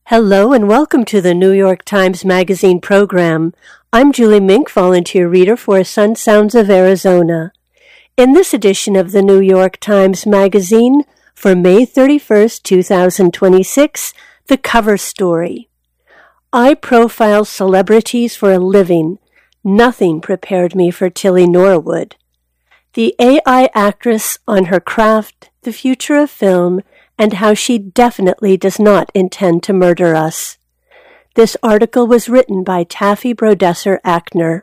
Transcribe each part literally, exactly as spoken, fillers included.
Hello and welcome to the New York Times Magazine program. I'm Julie Mink, volunteer reader for Sun Sounds of Arizona. In this edition of the New York Times Magazine for May thirty-first, twenty twenty-six, the cover story. I profile celebrities for a living. Nothing prepared me for Tilly Norwood. The A I actress on her craft, the future of film, and how she definitely does not intend to murder us. This article was written by Taffy Brodesser-Akner.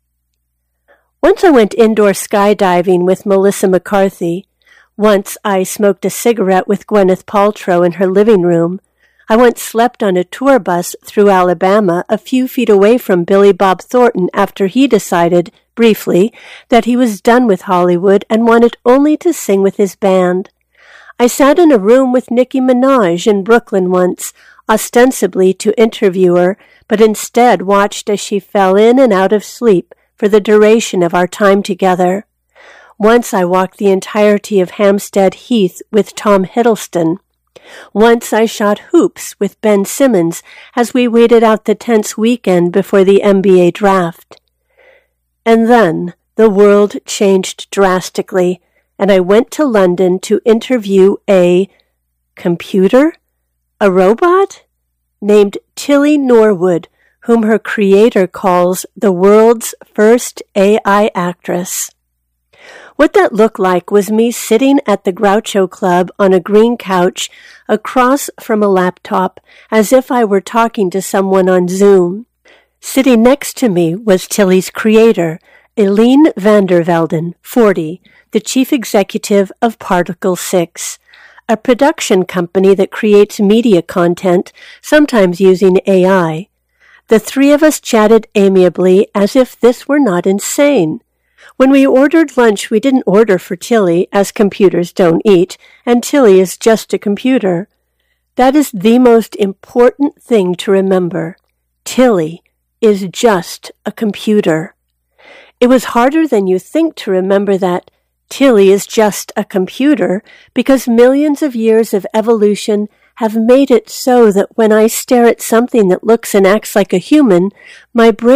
Once I went indoor skydiving with Melissa McCarthy. Once I smoked a cigarette with Gwyneth Paltrow in her living room. I once slept on a tour bus through Alabama a few feet away from Billy Bob Thornton after he decided, briefly, that he was done with Hollywood and wanted only to sing with his band. I sat in a room with Nicki Minaj in Brooklyn once, ostensibly to interview her, but instead watched as she fell in and out of sleep for the duration of our time together. Once I walked the entirety of Hampstead Heath with Tom Hiddleston. Once I shot hoops with Ben Simmons as we waited out the tense weekend before the N B A draft. And then the world changed drastically, and I went to London to interview a computer, a robot, named Tilly Norwood, whom her creator calls the world's first A I actress. What that looked like was me sitting at the Groucho Club on a green couch across from a laptop as if I were talking to someone on Zoom. Sitting next to me was Tilly's creator, Eline van der Velden, forty, the chief executive of Particle six, a production company that creates media content, sometimes using A I. The three of us chatted amiably as if this were not insane. When we ordered lunch, we didn't order for Tilly, as computers don't eat, and Tilly is just a computer. That is the most important thing to remember. Tilly is just a computer. It was harder than you think to remember that Tilly is just a computer because millions of years of evolution have made it so that when I stare at something that looks and acts like a human, my brain